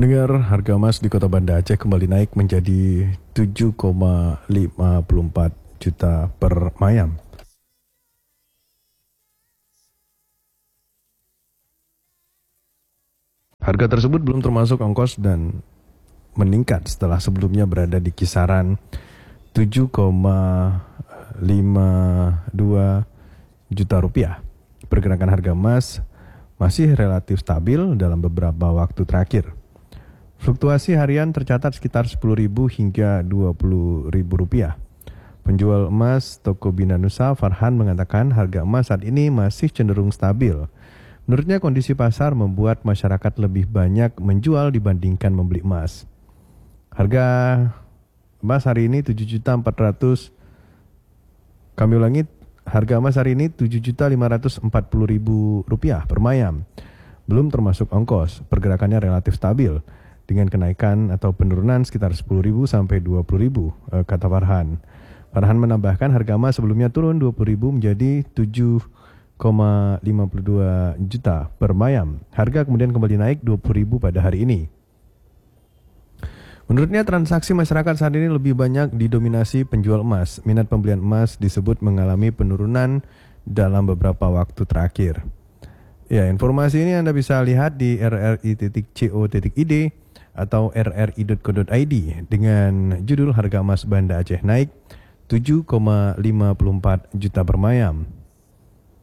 Pendengar, harga emas di Kota Banda Aceh kembali naik menjadi 7,54 juta per mayam. Harga tersebut belum termasuk ongkos dan meningkat setelah sebelumnya berada di kisaran 7,52 juta rupiah. Pergerakan harga emas masih relatif stabil dalam beberapa waktu terakhir. Fluktuasi harian tercatat sekitar 10.000 hingga 20.000 rupiah. Penjual emas toko Bina Nusa, Farhan, mengatakan harga emas saat ini masih cenderung stabil. Menurutnya kondisi pasar membuat masyarakat lebih banyak menjual dibandingkan membeli emas. Harga emas hari ini 7.400. Kami ulangi, harga emas hari ini 7.540.000 rupiah per mayam. Belum termasuk ongkos, pergerakannya relatif stabil dengan kenaikan atau penurunan sekitar 10.000 sampai 20.000, kata Farhan. Farhan menambahkan harga emas sebelumnya turun 20.000 menjadi 7,52 juta per mayam. Harga kemudian kembali naik 20.000 pada hari ini. Menurutnya transaksi masyarakat saat ini lebih banyak didominasi penjual emas. Minat pembelian emas disebut mengalami penurunan dalam beberapa waktu terakhir. Ya, informasi ini Anda bisa lihat di rri.co.id atau rri.co.id dengan judul harga emas Banda Aceh naik 7,54 juta per mayam.